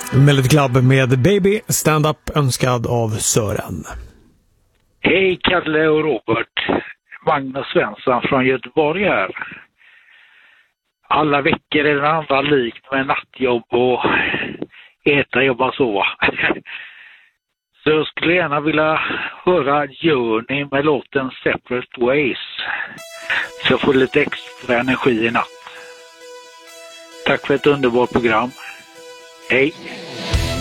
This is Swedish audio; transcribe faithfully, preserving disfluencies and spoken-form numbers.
Melody Club med Baby Stand Up önskad av Sören. Hej Kalle och Robert. Magnus Svensson från Göteborg här. Alla veckor är den andra likt med nattjobb och äta, jobba, sova. Så jag skulle gärna vilja höra Journey med låten Separate Ways. Så jag får lite extra energi i natt. Tack för ett underbart program. Hej!